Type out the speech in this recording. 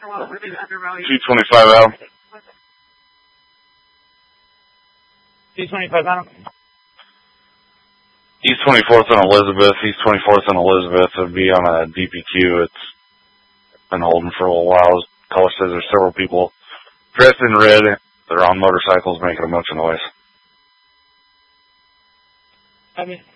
225 Adam. 225 Adam. East 24th and Elizabeth. East 24th and Elizabeth would be on a DPQ. It's been holding for a little while. Caller says there's several people dressed in red. They're on motorcycles making a bunch of noise. I mean,